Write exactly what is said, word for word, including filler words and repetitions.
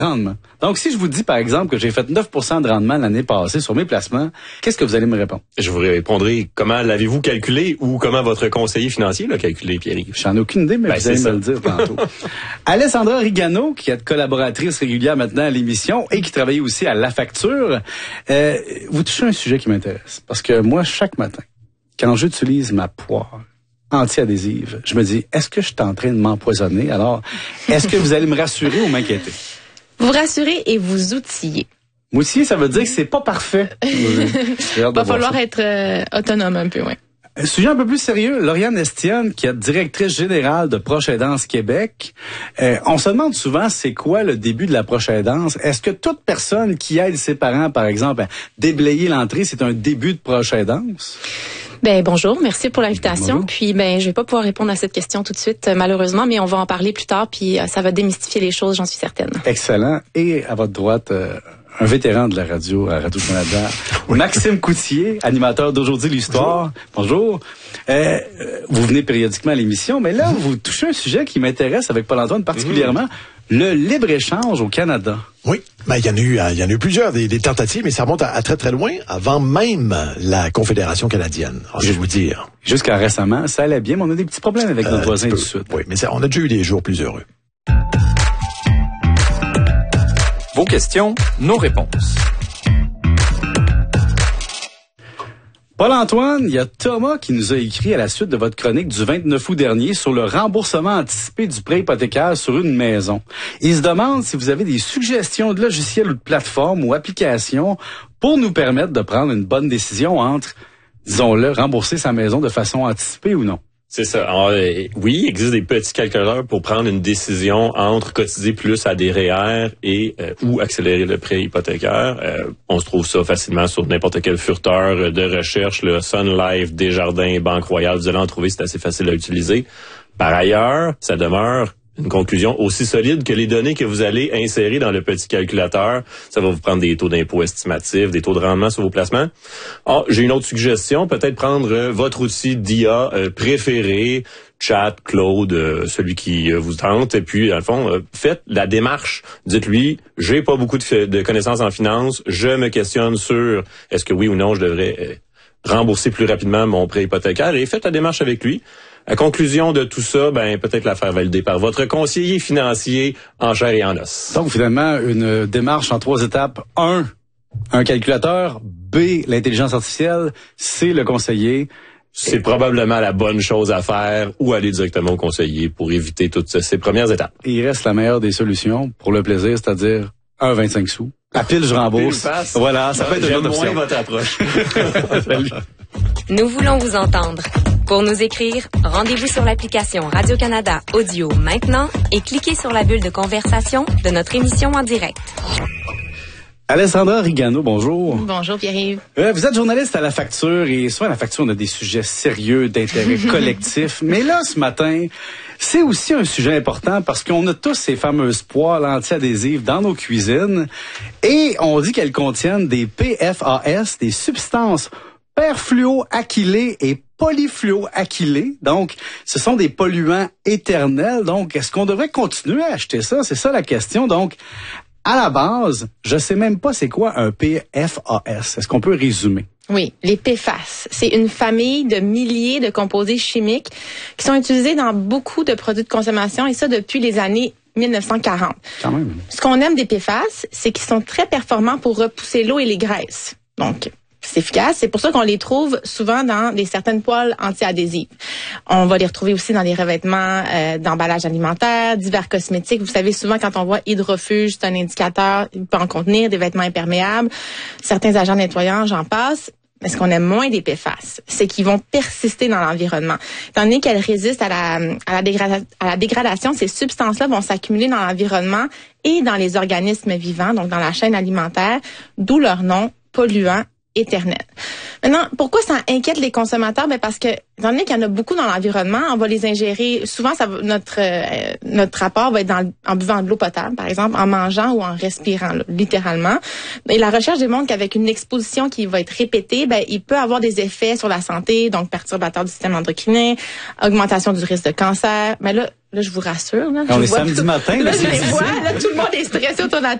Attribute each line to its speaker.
Speaker 1: rendement. Donc, si je vous dis, par exemple, que j'ai fait neuf pour cent de rendement l'année passée sur mes placements, qu'est-ce que vous allez me répondre?
Speaker 2: Je vous répondrai comment l'avez-vous calculé ou comment votre conseiller financier l'a calculé, Pierre-Yves.
Speaker 1: J'en ai aucune idée, mais
Speaker 2: ben,
Speaker 1: vous allez
Speaker 2: ça.
Speaker 1: me le dire tantôt. Alessandra Rigano, qui est collaboratrice régulière maintenant à l'émission et qui travaille aussi à La Facture, euh, vous touchez un sujet qui m'intéresse. Parce que moi, chaque matin, quand j'utilise ma poire anti-adhésive, je me dis, est-ce que je suis en train de m'empoisonner? Alors, est-ce que vous allez me rassurer ou m'inquiéter?
Speaker 3: Vous rassurez et vous outillez.
Speaker 1: M'outiller, ça veut dire que c'est pas parfait.
Speaker 3: Il va falloir ça. être euh, autonome un peu, oui.
Speaker 1: Un sujet un peu plus sérieux, Lauriane Estienne, qui est directrice générale de Proche Aidance Québec. Euh, on se demande souvent, c'est quoi le début de la Proche Aidance? Est-ce que toute personne qui aide ses parents, par exemple, à déblayer l'entrée, c'est un début de Proche Aidance?
Speaker 3: Ben bonjour, merci pour l'invitation.
Speaker 1: Bonjour.
Speaker 3: Puis ben je vais pas pouvoir répondre à cette question tout de suite malheureusement, mais on va en parler plus tard puis euh, ça va démystifier les choses, j'en suis certaine.
Speaker 1: Excellent. Et à votre droite, euh, un vétéran de la radio à Radio-Canada, Maxime Coutier, animateur d'Aujourd'hui l'Histoire. Bonjour. Bonjour. Euh, vous venez périodiquement à l'émission, mais là vous touchez un sujet qui m'intéresse avec Paul-Antoine particulièrement. Mmh. Le libre-échange au Canada.
Speaker 4: Oui, ben il y en a eu, il y en a eu plusieurs des, des tentatives, mais ça remonte à, à très très loin, avant même la Confédération canadienne. Alors, je vais vous dire.
Speaker 1: Jusqu'à récemment, ça allait bien, mais on a des petits problèmes avec euh, notre voisin du Sud.
Speaker 4: Oui, mais ça, on a déjà eu des jours plus heureux.
Speaker 5: Vos questions, nos réponses.
Speaker 1: Paul-Antoine, il y a Thomas qui nous a écrit à la suite de votre chronique du vingt-neuf août dernier sur le remboursement anticipé du prêt hypothécaire sur une maison. Il se demande si vous avez des suggestions de logiciels ou de plateformes ou applications pour nous permettre de prendre une bonne décision entre, disons-le, rembourser sa maison de façon anticipée ou non.
Speaker 2: C'est ça. Alors, euh, oui, il existe des petits calculateurs pour prendre une décision entre cotiser plus à des R E E R et euh, ou accélérer le prêt hypothécaire. Euh, on se trouve ça facilement sur n'importe quel furteur de recherche, le Sun Life, Desjardins, Banque Royale. Vous allez en trouver, c'est assez facile à utiliser. Par ailleurs, ça demeure une conclusion aussi solide que les données que vous allez insérer dans le petit calculateur. Ça va vous prendre des taux d'impôt estimatifs, des taux de rendement sur vos placements. Ah, j'ai une autre suggestion, peut-être prendre euh, votre outil d'I A euh, préféré, Chat, Claude, euh, celui qui euh, vous tente, et puis, dans le fond, euh, faites la démarche. Dites-lui, j'ai pas beaucoup de, de connaissances en finance, je me questionne sur est-ce que oui ou non je devrais euh, rembourser plus rapidement mon prêt hypothécaire, et faites la démarche avec lui. À conclusion de tout ça, ben peut-être la faire valider par votre conseiller financier en chair et en os.
Speaker 1: Donc finalement, une démarche en trois étapes. Un, un calculateur. B, l'intelligence artificielle. C, le conseiller.
Speaker 2: C'est et... probablement la bonne chose à faire ou aller directement au conseiller pour éviter toutes ces premières étapes.
Speaker 1: Et il reste la meilleure des solutions pour le plaisir, c'est-à-dire un vingt-cinq sous. À pile, je rembourse. Voilà, ça peut être une autre option.
Speaker 2: J'aime moins votre approche.
Speaker 1: Salut.
Speaker 6: Nous voulons vous entendre. Pour nous écrire, rendez-vous sur l'application Radio-Canada Audio maintenant et cliquez sur la bulle de conversation de notre émission en direct.
Speaker 1: Alessandra Rigano, bonjour.
Speaker 3: Bonjour Pierre-Yves.
Speaker 1: Euh, vous êtes journaliste à La Facture et souvent à La Facture, on a des sujets sérieux d'intérêt collectif. Mais là, ce matin, c'est aussi un sujet important parce qu'on a tous ces fameuses poêles anti-adhésives dans nos cuisines et on dit qu'elles contiennent des P F A S, des substances perfluoacrylées et polyfluoacrylées. Donc, ce sont des polluants éternels. Donc, est-ce qu'on devrait continuer à acheter ça? C'est ça la question. Donc, à la base, je sais même pas c'est quoi un P F A S. Est-ce qu'on peut résumer?
Speaker 3: Oui, les P F A S. C'est une famille de milliers de composés chimiques qui sont utilisés dans beaucoup de produits de consommation et ça depuis les années mille neuf cent quarante.
Speaker 1: Quand même.
Speaker 3: Ce qu'on aime des P F A S, c'est qu'ils sont très performants pour repousser l'eau et les graisses. Donc, c'est efficace. C'est pour ça qu'on les trouve souvent dans des certaines poêles anti-adhésives. On va les retrouver aussi dans des revêtements euh, d'emballage alimentaire, divers cosmétiques. Vous savez, souvent, quand on voit hydrofuge, c'est un indicateur, il peut en contenir des vêtements imperméables, certains agents nettoyants, j'en passe. Mais ce qu'on aime moins des P F A S, c'est qu'ils vont persister dans l'environnement. Étant donné qu'elles résistent à la, à la, dégrada- à la dégradation, ces substances-là vont s'accumuler dans l'environnement et dans les organismes vivants, donc dans la chaîne alimentaire, d'où leur nom, polluant éternel. Maintenant, pourquoi ça inquiète les consommateurs? Ben parce que, étant donné qu'il y en a beaucoup dans l'environnement, on va les ingérer. Souvent, ça va, notre euh, notre rapport va être dans, en buvant de l'eau potable, par exemple, en mangeant ou en respirant, là, littéralement. Et la recherche démontre qu'avec une exposition qui va être répétée, ben il peut avoir des effets sur la santé, donc perturbateurs du système endocrinien, augmentation du risque de cancer. Mais là, Là, je vous rassure. Là,
Speaker 1: on
Speaker 3: je
Speaker 1: est
Speaker 3: vois
Speaker 1: samedi
Speaker 3: tout,
Speaker 1: matin.
Speaker 3: Là,
Speaker 1: Là,
Speaker 3: je
Speaker 1: c'est
Speaker 3: les
Speaker 1: difficile.
Speaker 3: vois. Là, tout le monde est stressé autour de la